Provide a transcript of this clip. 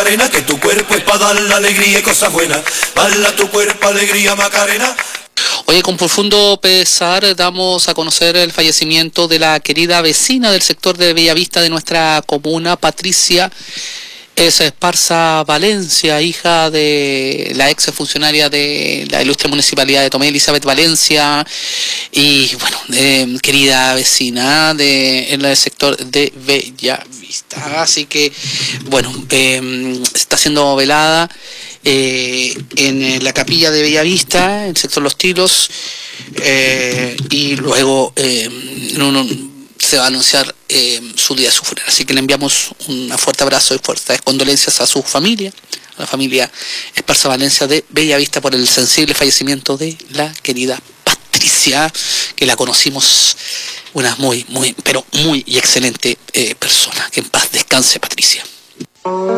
Macarena, que tu cuerpo es para dar la alegría y cosas buenas. Bala tu cuerpo, alegría, Macarena. Oye, con profundo pesar damos a conocer el fallecimiento de la querida vecina del sector de Bellavista de nuestra comuna, Patricia Esparza Valencia, hija de la ex funcionaria de la ilustre municipalidad de Tomé, Elizabeth Valencia, y bueno, querida vecina en el sector de Bellavista. Así que, bueno, está siendo velada en la capilla de Bellavista, en el sector Los Tilos, y luego se va a anunciar su día de su funeral. Así que le enviamos un fuerte abrazo y fuertes condolencias a su familia, a la familia Esparza Valencia de Bellavista, por el sensible fallecimiento de la querida Patricia, que la conocimos, una muy y excelente persona. Que en paz descanse, Patricia.